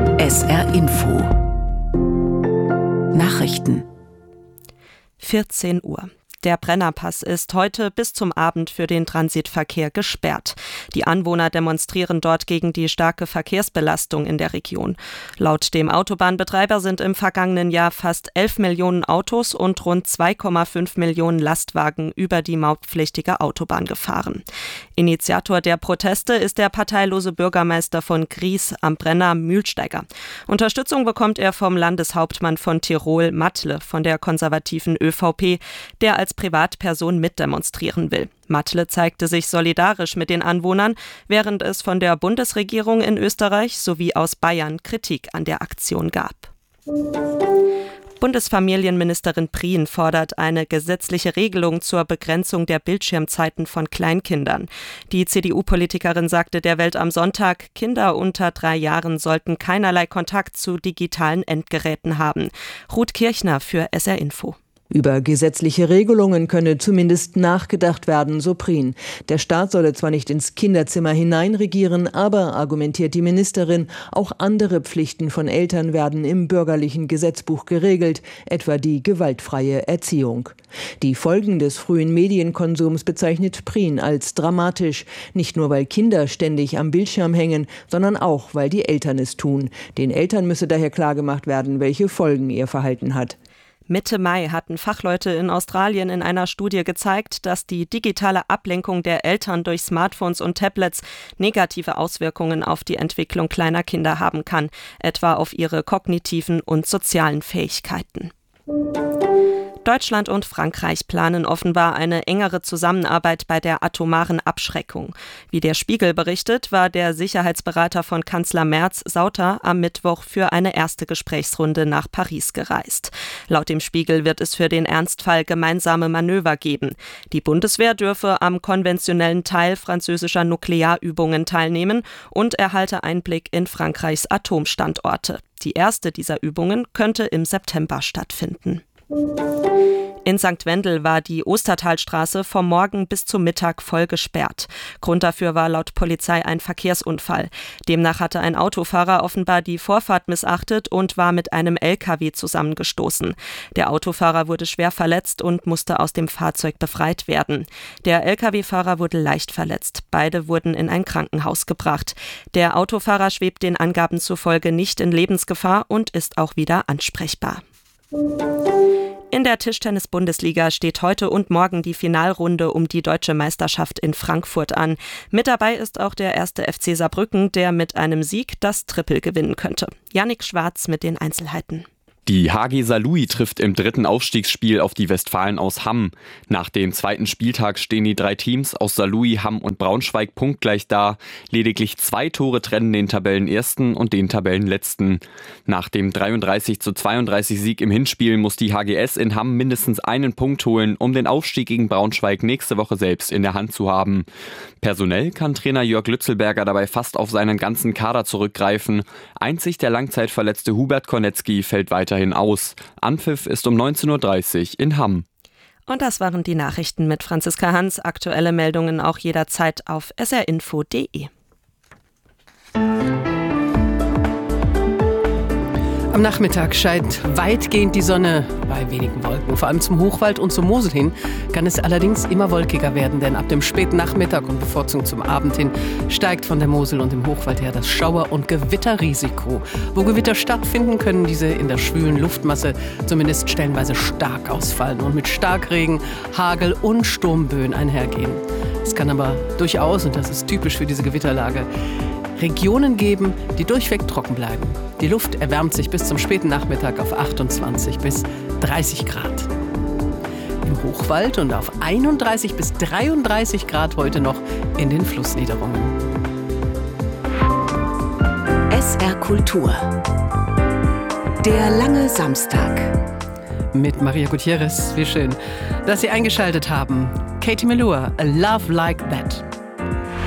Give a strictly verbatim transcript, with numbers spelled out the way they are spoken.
S R Info Nachrichten vierzehn Uhr. Der Brennerpass ist heute bis zum Abend für den Transitverkehr gesperrt. Die Anwohner demonstrieren dort gegen die starke Verkehrsbelastung in der Region. Laut dem Autobahnbetreiber sind im vergangenen Jahr fast elf Millionen Autos und rund zwei Komma fünf Millionen Lastwagen über die mautpflichtige Autobahn gefahren. Initiator der Proteste ist der parteilose Bürgermeister von Gries am Brenner, Mühlsteiger. Unterstützung bekommt er vom Landeshauptmann von Tirol, Matle, von der konservativen ÖVP, der als Privatperson mitdemonstrieren will. Matle zeigte sich solidarisch mit den Anwohnern, während es von der Bundesregierung in Österreich sowie aus Bayern Kritik an der Aktion gab. Bundesfamilienministerin Prien fordert eine gesetzliche Regelung zur Begrenzung der Bildschirmzeiten von Kleinkindern. Die C D U-Politikerin sagte der Welt am Sonntag, Kinder unter drei Jahren sollten keinerlei Kontakt zu digitalen Endgeräten haben. Ruth Kirchner für S R Info. Über gesetzliche Regelungen könne zumindest nachgedacht werden, so Prien. Der Staat solle zwar nicht ins Kinderzimmer hineinregieren, aber, argumentiert die Ministerin, auch andere Pflichten von Eltern werden im bürgerlichen Gesetzbuch geregelt, etwa die gewaltfreie Erziehung. Die Folgen des frühen Medienkonsums bezeichnet Prien als dramatisch. Nicht nur, weil Kinder ständig am Bildschirm hängen, sondern auch, weil die Eltern es tun. Den Eltern müsse daher klargemacht werden, welche Folgen ihr Verhalten hat. Mitte Mai hatten Fachleute in Australien in einer Studie gezeigt, dass die digitale Ablenkung der Eltern durch Smartphones und Tablets negative Auswirkungen auf die Entwicklung kleiner Kinder haben kann, etwa auf ihre kognitiven und sozialen Fähigkeiten. Deutschland und Frankreich planen offenbar eine engere Zusammenarbeit bei der atomaren Abschreckung. Wie der Spiegel berichtet, war der Sicherheitsberater von Kanzler Merz, Sauter, am Mittwoch für eine erste Gesprächsrunde nach Paris gereist. Laut dem Spiegel wird es für den Ernstfall gemeinsame Manöver geben. Die Bundeswehr dürfe am konventionellen Teil französischer Nuklearübungen teilnehmen und erhalte Einblick in Frankreichs Atomstandorte. Die erste dieser Übungen könnte im September stattfinden. In Sankt Wendel war die Ostertalstraße vom Morgen bis zum Mittag voll gesperrt. Grund dafür war laut Polizei ein Verkehrsunfall. Demnach hatte ein Autofahrer offenbar die Vorfahrt missachtet und war mit einem L K W zusammengestoßen. Der Autofahrer wurde schwer verletzt und musste aus dem Fahrzeug befreit werden. Der L K W-Fahrer wurde leicht verletzt. Beide wurden in ein Krankenhaus gebracht. Der Autofahrer schwebt den Angaben zufolge nicht in Lebensgefahr und ist auch wieder ansprechbar. In der Tischtennis-Bundesliga steht heute und morgen die Finalrunde um die deutsche Meisterschaft in Frankfurt an. Mit dabei ist auch der erste F C Saarbrücken, der mit einem Sieg das Triple gewinnen könnte. Jannik Schwarz mit den Einzelheiten. Die H G Saarlouis trifft im dritten Aufstiegsspiel auf die Westfalen aus Hamm. Nach dem zweiten Spieltag stehen die drei Teams aus Saarlouis, Hamm und Braunschweig punktgleich da. Lediglich zwei Tore trennen den Tabellenersten und den Tabellenletzten. Nach dem dreiunddreißig zu zweiunddreißig Sieg im Hinspiel muss die H G S in Hamm mindestens einen Punkt holen, um den Aufstieg gegen Braunschweig nächste Woche selbst in der Hand zu haben. Personell kann Trainer Jörg Lützelberger dabei fast auf seinen ganzen Kader zurückgreifen. Einzig der langzeitverletzte Hubert Kornetzky fällt weiter aus. Anpfiff ist um neunzehn Uhr dreißig in Hamm. Und das waren die Nachrichten mit Franziska Hans. Aktuelle Meldungen auch jederzeit auf s r info punkt d e. Am Nachmittag scheint weitgehend die Sonne bei wenigen Wolken. Vor allem zum Hochwald und zur Mosel hin kann es allerdings immer wolkiger werden, denn ab dem späten Nachmittag und bevorzugt zum Abend hin steigt von der Mosel und dem Hochwald her das Schauer- und Gewitterrisiko. Wo Gewitter stattfinden, können diese in der schwülen Luftmasse zumindest stellenweise stark ausfallen und mit Starkregen, Hagel und Sturmböen einhergehen. Es kann aber durchaus, und das ist typisch für diese Gewitterlage, Regionen geben, die durchweg trocken bleiben. Die Luft erwärmt sich bis zum späten Nachmittag auf achtundzwanzig bis dreißig Grad. Im Hochwald und auf einunddreißig bis dreiunddreißig Grad heute noch in den Flussniederungen. S R Kultur. Der lange Samstag. Mit Maria Gutierrez. Wie schön, dass Sie eingeschaltet haben. Katie Melua, A Love Like That.